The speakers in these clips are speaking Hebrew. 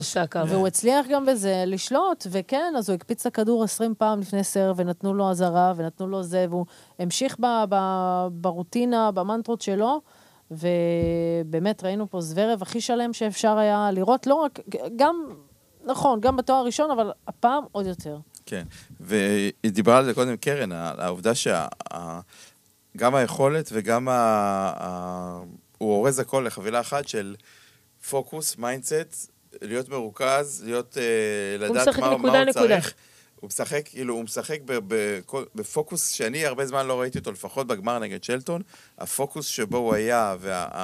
והוא הצליח גם בזה לשלוט, וכן, אז הוא הקפיץ את הכדור 20 פעם לפני סרב, ונתנו לו עזרה, ונתנו לו זה, והוא המשיך ברוטינה, במנטרות שלו, ובאמת ראינו פה זוורב הכי שלם שאפשר היה לראות, לא רק, גם, נכון, גם בתואר הראשון, אבל הפעם עוד יותר. כן, והיא דיברה על זה קודם קרן, העובדה גם היכולת וגם הוא אורז הכל לחבילה אחת של פוקוס, מיינדסט, להיות מרוכז, להיות, לדעת מה הוא צריך. הוא משחק בפוקוס שאני הרבה זמן לא ראיתי אותו, לפחות בגמר נגד שלטון, הפוקוס שבו הוא היה,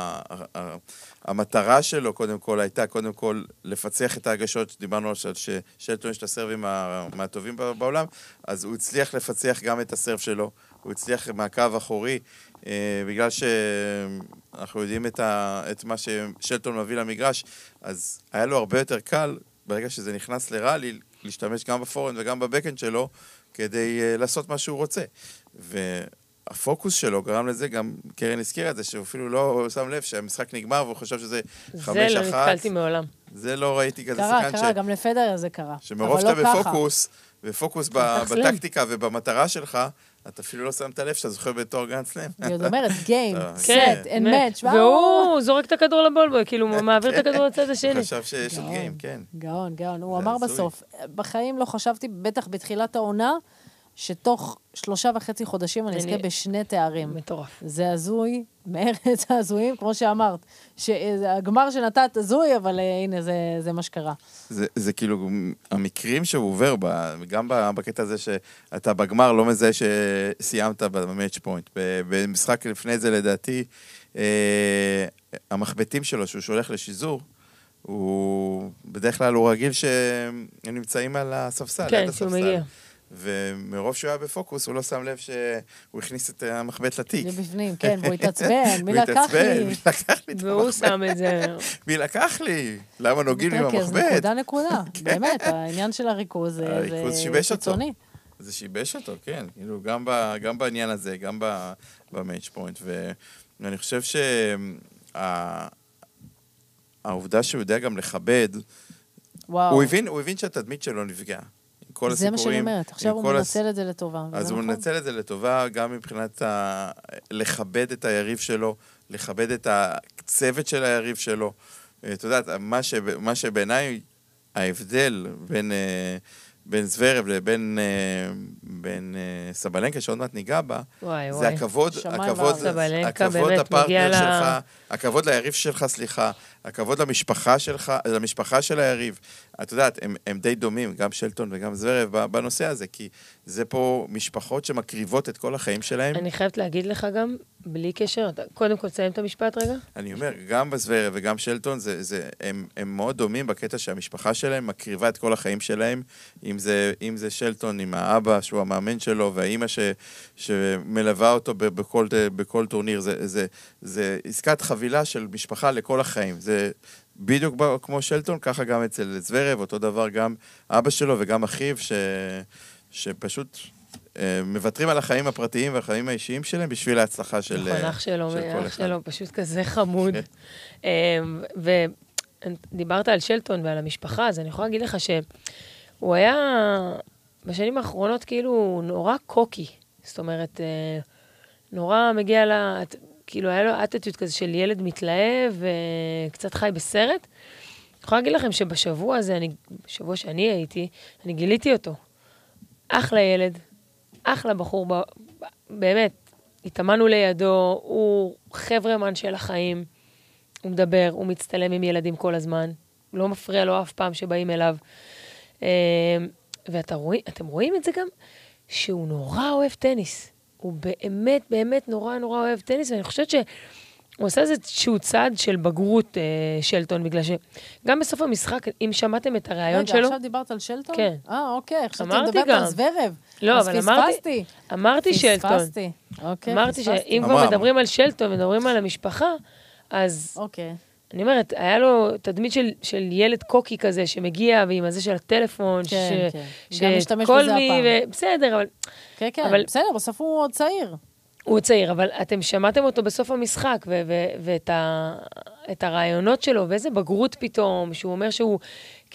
והמטרה שלו קודם כל הייתה, קודם כל לפצח את ההגשות, דיברנו על ששלטון יש את הסרבים מהטובים בעולם, אז הוא הצליח לפצח גם את הסרב שלו, הוא הצליח מהקו אחורי, בגלל שאנחנו יודעים את מה ששלטון מביא למגרש, אז היה לו הרבה יותר קל, ברגע שזה נכנס לראלי, להשתמש גם בפורנד וגם בבקנד שלו, כדי לעשות מה שהוא רוצה. והפוקוס שלו גרם לזה, גם קרן הזכירה את זה, שהוא אפילו לא שם לב שהמשחק נגמר, והוא חושב שזה 5-1. זה לא נתקלתי מעולם. זה לא ראיתי כזה שחקן קרה, גם לפדר זה קרה. שמרוב שאתה בפוקוס, ופוקוס בטקטיקה ובמטרה שלך, אתה אפילו לא שמת לב שאתה זוכר בתור גרנד סלאם. היא עוד אומרת, גיים, סט, אין מאץ'. והוא זורק את הכדור לבולבוי, כאילו הוא מעביר את הכדור לצד השני. הוא חשב שיש עוד גיים, כן. גאון, גאון. הוא אמר בסוף, בחיים לא חשבתי, בטח בתחילת העונה, שתוך 3.5 חודשים אני אזכה בשני תארים. מטורף. זה הזוי, מארץ הזויים, כמו שאמרת, שהגמר שנתת הזוי, אבל הנה, זה מה שקרה. זה כאילו, המקרים שהוא עובר, גם בקטע הזה שאתה בגמר לא מזהה שסיימת במאץ' פוינט. במשחק לפני זה, לדעתי, המחבטים שלו, שהוא שולח לשיזור, בדרך כלל הוא רגיל שהם נמצאים על הספסל. כן, שהוא מגיע. ומרוב שהוא היה בפוקוס, הוא לא שם לב שהוא הכניס את המחבט לתיק. זה בפנים, כן, והוא התעצבן, מי לקח לי? והוא שם את זה. מי לקח לי? למה נוגעים עם המחבט? נקודה. באמת, העניין של הריכוז זה קיצוני. זה שיבש אותו, כן. גם בעניין הזה, גם במאץ' פוינט. ואני חושב שהעובדה שהוא יודע גם לכבד, הוא הבין שהתדמית שלו נפגע. זה מה שאני אומרת, עכשיו הוא מנצל את זה לטובה. אז הוא מנצל את זה לטובה, גם מבחינת לכבד את היריב שלו, לכבד את הצוות של היריב שלו. אתה יודעת, מה שבעיניי ההבדל בין זוורב לבין סבלנקה, שעוד מעט ניגע בה, זה הכבוד לפרטנר שלך, הכבוד ליריב שלך, סליחה, הכבוד למשפחה של היריב. את יודעת, הם די דומים, גם שלטון וגם זוורב, בנושא הזה, כי זה פה משפחות שמקריבות את כל החיים שלהם. אני חייבת להגיד לך גם, בלי קשר, קודם כל תסיים את המשפט רגע. אני אומר, גם בזוורב וגם שלטון, הם מאוד דומים בקטע שהמשפחה שלהם מקריבה את כל החיים שלהם, אם זה שלטון עם האבא, שהוא המאמן שלו, והאימא שמלווה אותו בכל טורניר, זה עסקת חבילה של משפחה לכל החיים. זה בדיוק כמו שלטון, ככה גם אצל זוורב, אותו דבר גם אבא שלו וגם אחיו, שפשוט מוותרים על החיים הפרטיים והחיים האישיים שלהם בשביל ההצלחה של כל אחד. אח שלו, פשוט כזה חמוד. ודיברת על שלטון ועל המשפחה, אז אני יכולה להגיד לך שהוא היה בשנים האחרונות כאילו נורא קוקי. זאת אומרת, נורא מגיע כאילו היה לו אטטיוט כזה של ילד מתלהב וקצת חי בסרט. אני יכולה להגיד לכם שבשבוע הזה, בשבוע שאני הייתי, אני גיליתי אותו. אחלה ילד, אחלה בחור, באמת, התאמנו לידו, הוא חברמן של החיים, הוא מדבר, הוא מצטלם עם ילדים כל הזמן, לא מפריע לו אף פעם שבאים אליו. ואתם רואים את זה גם, שהוא נורא אוהב טניס. הוא באמת, באמת נורא נורא אוהב טניס, ואני חושבת שהוא עושה איזשהו צעד של בגרות שלטון, בגלל שגם בסוף המשחק, אם שמעתם את הרעיון שלו... רגע, עכשיו דיברת על שלטון? כן. אוקיי, חשבתי לדברת על זוורב. לא, אבל אמרתי שלטון. פספסתי. אוקיי, אמרתי שאם כבר מדברים על שלטון, מדברים על המשפחה, אז... אוקיי. אני אומרת, היה לו תדמית של ילד קוקי כזה, שמגיע ועם הזה של הטלפון, כן, כן. גם משתמש בזה הפעם. בסדר, אבל... כן, כן, בסדר, בסוף הוא עוד צעיר. הוא צעיר, אבל אתם שמעתם אותו בסוף המשחק, ואת הרעיונות שלו, ואיזה בגרות פתאום, שהוא אומר שהוא